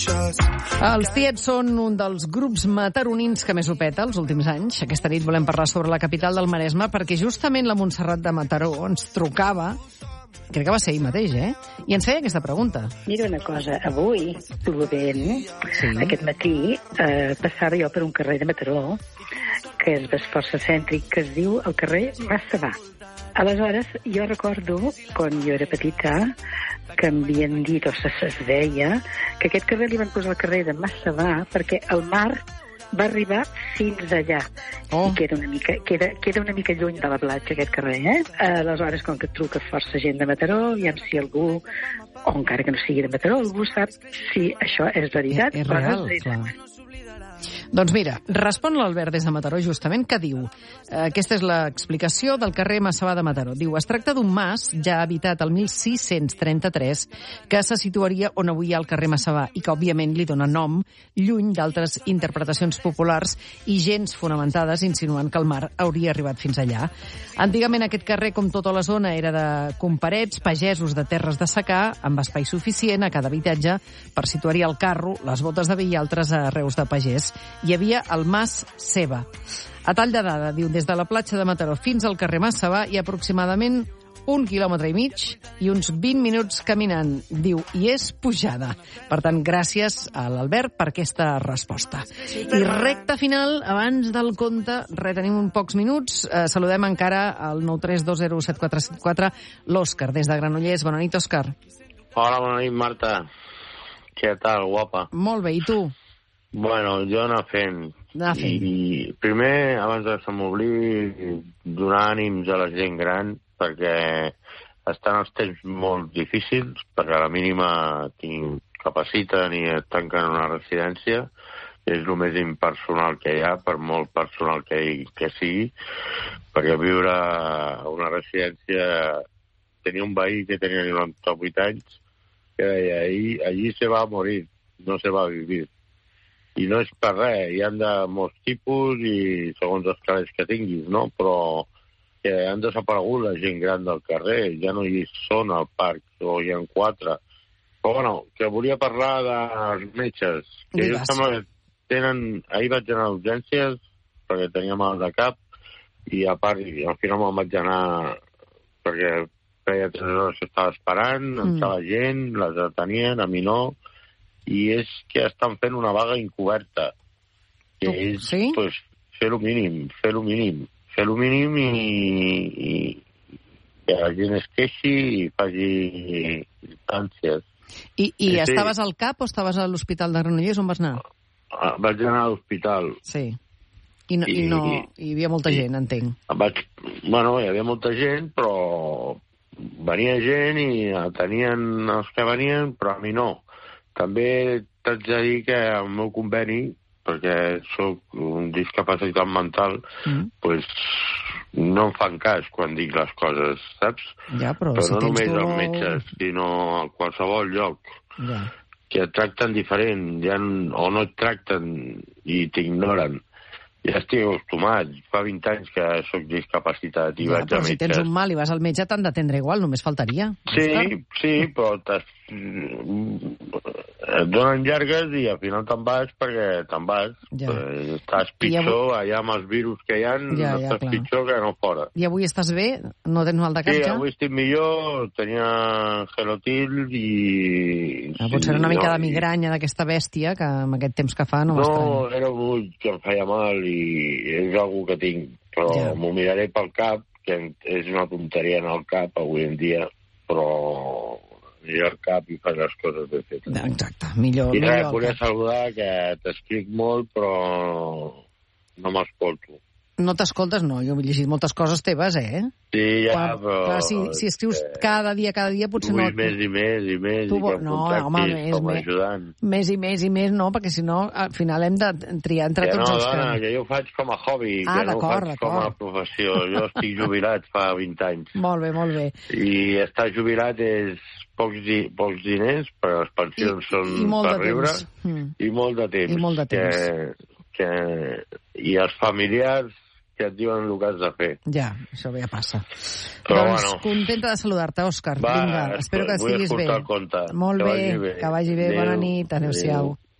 Els Tiets són un dels grups mataronins que més ho peta els últims anys. Aquesta nit volem parlar sobre la capital del Maresme perquè justament la Montserrat de Mataró ens trucava, crec que va ser ell mateix, i ens feia aquesta pregunta. Mira una cosa, avui, plovent, aquest matí, passava jo per un carrer de Mataró, que és força cèntric, que es diu el carrer Massavà. Aleshores, jo recordo, quan jo era petita, que m'havien dit, o es deia, que aquest carrer li van posar el carrer de Massavà perquè el mar va arribar fins allà. I queda una mica lluny de la platja, aquest carrer, Aleshores, com que truca força gent de Mataró, aviam si algú, o encara que no sigui de Mataró, algú sap si això és veritat. És real, clar. Doncs mira, respon l'Albert des de Mataró, justament, que diu... Aquesta és l'explicació del carrer Massavà de Mataró. Diu, es tracta d'un mas ja habitat el 1633 que se situaria on avui hi ha el carrer Massavà i que, òbviament, li dona nom lluny d'altres interpretacions populars i gens fonamentades insinuant que el mar hauria arribat fins allà. Antigament aquest carrer, com tota la zona, era de comparets, pagesos de terres de secà, amb espai suficient a cada habitatge per situar-hi el carro, les botes de vi i altres arreus de pagès. Hi havia el Mas Seva. A tall de dada, diu, des de la platja de Mataró fins al carrer Massavà hi ha aproximadament 1,5 quilòmetres i uns 20 minuts caminant. Diu, i és pujada. Per tant, gràcies a l'Albert per aquesta resposta. I recta final, abans del conte, tenim uns pocs minuts. Saludem encara al 932074774 l'Òscar, des de Granollers. Bona nit, Òscar. Hola, bona nit, Marta. Què tal, guapa? Molt bé, i tu? Bueno, jo anar fent. I primer, abans de que se m'oblidi, donar ànims a la gent gran, perquè estan els temps molt difícils, perquè a la mínima capaciten i et tanquen una residència. És el més impersonal que hi ha, per molt personal que sigui, perquè viure a una residència... Tenia un veí que tenia 98 anys, que deia, allí se va a morir, no se va a vivir. I no és per res, hi han de molts tipus i segons els carrers que tinguis, no? Però que han desaparegut la gent gran del carrer, ja no hi són al parc, o hi ha 4. Però bueno, que volia parlar dels metges, que jo sembla que tenen... Ahir vaig anar a urgències perquè tenia mal de cap i a part, al final me'n vaig anar perquè feia 3 hores que estava esperant, entrava gent, les detenien, a mi no, i és que estan fent una vaga encoberta, que és pues, fer lo mínim i que la gent es queixi i faci instàncies. I estaves al CAP o estaves a l'Hospital de Granollers? On vas anar? Vaig anar a l'hospital. Sí. I hi havia molta gent, entenc. Bueno, hi havia molta gent, però venia gent i tenien els que venien, però a mi no. També t'haig de dir que el meu conveni, perquè sóc un discapacitat mental, pues, no em fan cas quan dic les coses, saps? Ja, però si no només als metges, sinó a qualsevol lloc. Ja. Que et tracten diferent, o no et tracten i t'ignoren. Ja estic acostumat. Fa 20 anys que soc discapacitat i vaig a metges. Però si tens un mal i vas al metge t'han d'atendre igual, només faltaria. Sí, però et donen llargues i al final te'n vas perquè te'n vas. Ja. Estàs pitjor, allà amb els virus que hi ha, estàs pitjor que no fora. I avui estàs bé? No tens mal de cap ja? Sí, avui estic millor, tenia gelotil i... Potser era una mica de migranya d'aquesta bèstia que amb aquest temps que fa no m'estranya. No, era un ull que em feia mal i és algo que tinc, però m'ho miraré pel cap, que és una tonteria en el cap avui en dia, però mira el cap i fas les coses ben fetes. Exacte, millor. I res, volia saludar, que t'escric molt, però no m'escolto. No t'escoltes? No, jo he llegit moltes coses teves, Sí, ja, però... Si escrius cada dia, potser no... Més i més, i que em contactis com a ajudant. Més i més, no, perquè si no, al final hem de triar entre tots els que... No, dona, que jo ho faig com a hobby, que no ho faig com a professió. Jo estic jubilat fa 20 anys. Molt bé. I estar jubilat és pocs diners, però les pensions són per riure, i molt de temps. I els familiars que et diuen el que has de fer. Ja, això ja passa. Però, doncs contenta de saludar-te, Òscar. Vinga, espero que estiguis bé. Vull escoltar el conte. Molt bé, que vagi bé. Bona nit. Adéu-siau.